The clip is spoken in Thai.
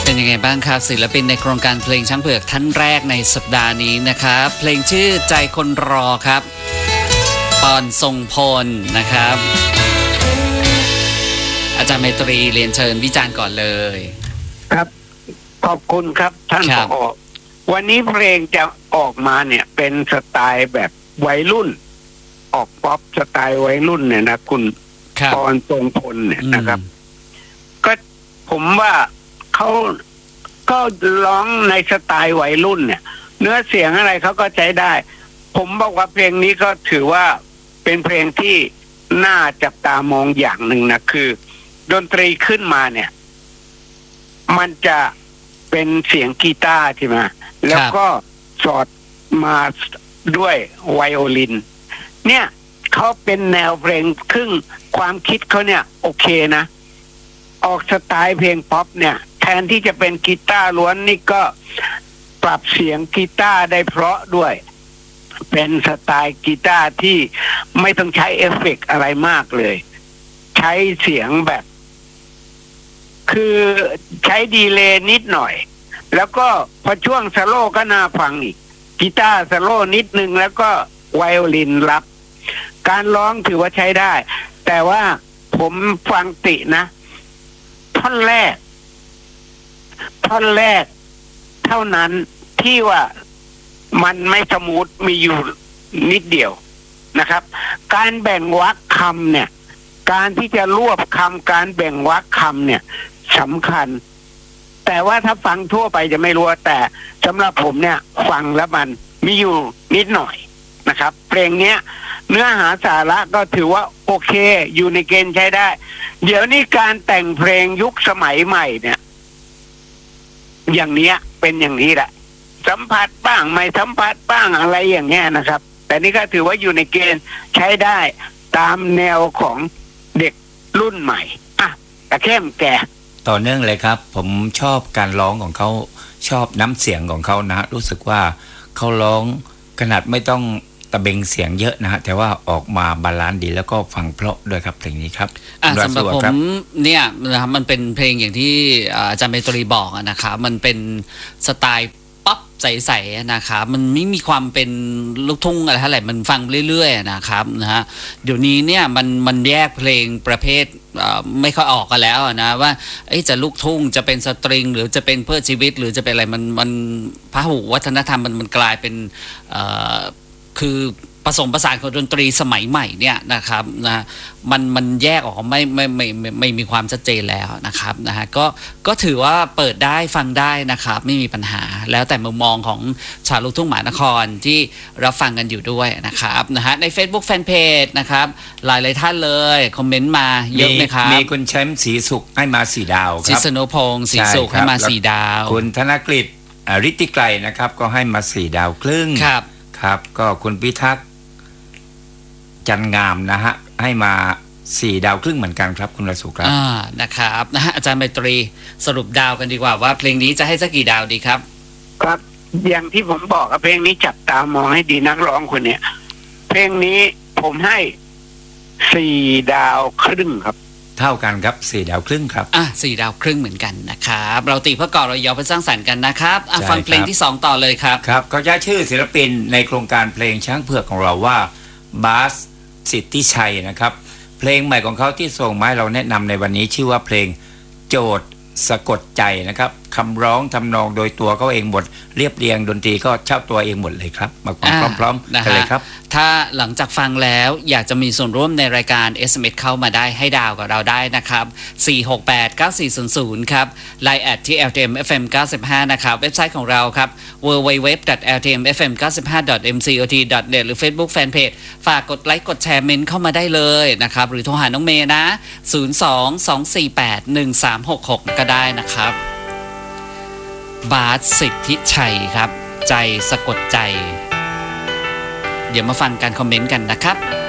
เป็นยังไงบ้างครับศิลปินในโครงการเพลงช้างเผือกท่านแรกในสัปดาห์นี้นะครับเพลงชื่อใจคนรอครับปอนทรงพลนะครับอาจารย์ไมตรีเรียนเชิญวิจารณ์ก่อนเลยครับขอบคุณครับท่านผอ.วันนี้เพลงจะออกมาเนี่ยเป็นสไตล์แบบวัยรุ่นออกป๊อปสไตล์วัยรุ่นเนี่ยนะคุณปอนทรงพลเนี่ยนะครับก็ผมว่าเขาก็ร้องในสไตล์วัยรุ่นเนี่ยเนื้อเสียงอะไรเขาก็ใช้ได้ ผมบอกว่าเพลงนี้ก็ถือว่าเป็นเพลงที่น่าจับตามองอย่างหนึ่งนะคือดนตรีขึ้นมาเนี่ยมันจะเป็นเสียงกีตาร์ใช่ไหมแล้วก็สอดมาด้วยไวโอลินเนี่ยเขาเป็นแนวเพลงครึ่งความคิดเขาเนี่ยโอเคนะออกสไตล์เพลงป๊อปเนี่ยแทนที่จะเป็นกีตาร์ล้วนนี่ก็ปรับเสียงกีตาร์ได้เพราะด้วยเป็นสไตล์กีตาร์ที่ไม่ต้องใช้เอฟเฟกต์อะไรมากเลยใช้เสียงแบบคือใช้ดีเลย์นิดหน่อยแล้วก็พอช่วงสโลก็น่าฟังอีกกีตาร์สโลนิดนึงแล้วก็ไวโอลินรับการร้องถือว่าใช้ได้แต่ว่าผมฟังตินะท่อนแรกเท่านั้นที่ว่ามันไม่สมูทมีอยู่นิดเดียวนะครับการแบ่งวรรคคำเนี่ยการที่จะรวบคำการแบ่งวรรคคำเนี่ยสำคัญแต่ว่าถ้าฟังทั่วไปจะไม่รู้แต่สำหรับผมเนี่ยฟังแล้วมันมีอยู่นิดหน่อยนะครับเพลงเนี้ยเนื้อหาสาระก็ถือว่าโอเคอยู่ในเกณฑ์ใช้ได้เดี๋ยวนี้การแต่งเพลงยุคสมัยใหม่เนี่ยอย่างเนี้ยเป็นอย่างนี้แหละสัมผัสบ้างไม่สัมผัสบ้างอะไรอย่างเงี้ยนะครับแต่นี่ก็ถือว่าอยู่ในเกณฑ์ใช้ได้ตามแนวของเด็กรุ่นใหม่อ่ะแต่เข้มแก่ต่อเนื่องเลยครับผมชอบการร้องของเขาชอบน้ำเสียงของเขานะรู้สึกว่าเขาร้องขนาดไม่ต้องตะเบงเสียงเยอะนะฮะแต่ว่าออกมาบาลานซ์ดีแล้วก็ฟังเพราะด้วยครับเพลงนี้ครับสำหรับผมเนี่ยนะครับมันเป็นเพลงอย่างที่อาจารย์เมตรีบอกนะครับมันเป็นสไตล์ป๊อปใสๆนะครับมันไม่มีความเป็นลูกทุ่งอะไรเท่าไหร่มันฟังเรื่อยๆนะครับนะฮะเดี๋ยวนี้เนี่ยมันแยกเพลงประเภทไม่ค่อยออกกันแล้วนะว่าจะลูกทุ่งจะเป็นสตริงหรือจะเป็นเพื่อชีวิตหรือจะเป็นอะไรมันพหุวัฒนธรรมมันกลายเป็นคือผสมผสานของดนตรีสมัยใหม่เนี่ยนะครับนะมันแยกออกไม่มีความชัดเจนแล้วนะครับนะฮะก็ถือว่าเปิดได้ฟังได้นะครับไม่มีปัญหาแล้วแต่มุมมองของชาวลูกทุ่งมหานครที่รับฟังกันอยู่ด้วยนะครับนะฮะใน Facebook Fanpage นะครับหลายท่านเลยคอมเมนต์มาเยอะไหมครับมีคุณแชมป์ศรีสุขให้มา4 ดาวครับศิษณุพงศ์ศรีสุขให้มา4 ดาวคุณธนกฤษฤทธิไกรนะครับก็ให้มา4 ดาวครึ่งครับก็คุณพิทักษ์จันงามนะฮะให้มา4 ดาวครึ่งเหมือนกันครับคุณรสุครับนะครับนะฮะอาจารย์ไมตรีสรุปดาวกันดีกว่าว่าเพลงนี้จะให้สักกี่ดาวดีครับครับอย่างที่ผมบอกเพลงนี้จับตามองให้ดีนักร้องคนเนี้ยเพลงนี้ผมให้4 ดาวครึ่งครับเท่ากันครับ4 ดาวครึ่งครับ 4 ดาวครึ่งเหมือนกันนะครับเราตีเพื่อก่อเรายอเพื่อสร้างสรรค์กันนะครับฟังเพลงที่2ต่อเลยครับครับก็จะชื่อศิลปินในโครงการเพลงช้างเผือกของเราว่าบาสสิทธิชัยนะครับเพลงใหม่ของเขาที่ส่งมาให้เราแนะนำในวันนี้ชื่อว่าเพลงโจทย์สะกดใจนะครับคำร้องทำนองโดยตัวเขาเองหมดเรียบเรียงดนตรีก็เช่าตัวเองหมดเลยครับมาฟังพร้อมๆกันเลยครับถ้าหลังจากฟังแล้วอยากจะมีส่วนร่วมในรายการ SMS เข้ามาได้ให้ดาวกับเราได้นะครับ4689400ครับ Line@ ที่ LTM FM 95นะครับเว็บไซต์ของเราครับ www.ltmfm95.mcot.net หรือ Facebook Fanpage ฝากกดไลค์กดแชร์เมนต์เข้ามาได้เลยนะครับหรือโทรหาน้องเมย์นะ022481366ก็ได้นะครับบาสสิทธิชัยครับใจสะกดใจเดี๋ยวมาฟังการคอมเมนต์กันนะครับ